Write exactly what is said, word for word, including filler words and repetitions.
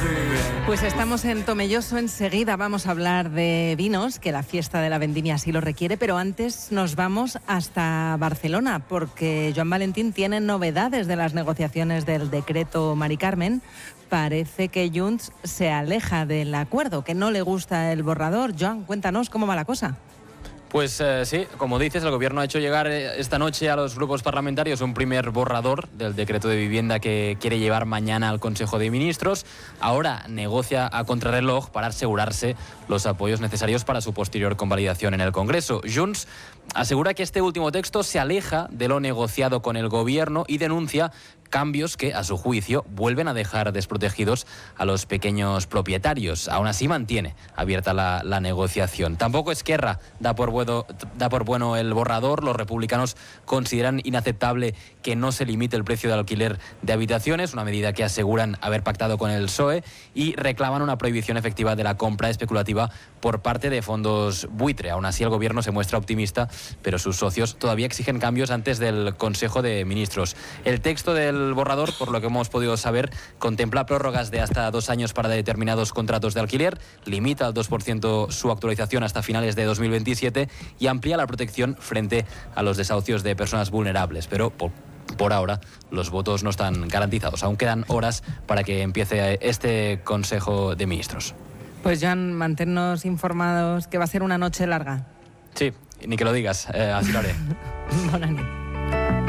Pues estamos en Tomelloso, enseguida vamos a hablar de vinos, que la fiesta de la vendimia así lo requiere, pero antes nos vamos hasta Barcelona, porque Joan Valentín tiene novedades de las negociaciones del decreto Mari Carmen. Parece que Junts se aleja del acuerdo, que no le gusta el borrador. Joan, cuéntanos cómo va la cosa. Pues eh, sí, como dices, el Gobierno ha hecho llegar esta noche a los grupos parlamentarios un primer borrador del decreto de vivienda que quiere llevar mañana al Consejo de Ministros. Ahora negocia a contrarreloj para asegurarse los apoyos necesarios para su posterior convalidación en el Congreso. Junts asegura que este último texto se aleja de lo negociado con el Gobierno y denuncia cambios que, a su juicio, vuelven a dejar desprotegidos a los pequeños propietarios. Aún así mantiene abierta la, la negociación. Tampoco Esquerra da por, bueno, da por bueno el borrador. Los republicanos consideran inaceptable que no se limite el precio de alquiler de habitaciones, una medida que aseguran haber pactado con el P S O E, y reclaman una prohibición efectiva de la compra especulativa por parte de fondos buitre. Aún así, el Gobierno se muestra optimista, pero sus socios todavía exigen cambios antes del Consejo de Ministros. El texto del El borrador, por lo que hemos podido saber, contempla prórrogas de hasta dos años para determinados contratos de alquiler, limita al dos por ciento su actualización hasta finales de dos mil veintisiete y amplía la protección frente a los desahucios de personas vulnerables. Pero por, por ahora los votos no están garantizados. Aún quedan horas para que empiece este Consejo de Ministros. Pues Joan, manténnos informados, que va a ser una noche larga. Sí, ni que lo digas, eh, así lo haré. Buena nit.